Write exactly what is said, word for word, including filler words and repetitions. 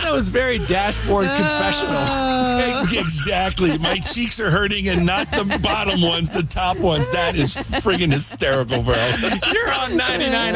it was very dashboard confessional. Exactly. My cheeks are hurting, and not the bottom ones, the top ones. That is friggin' hysterical, bro. You're on ninety-nine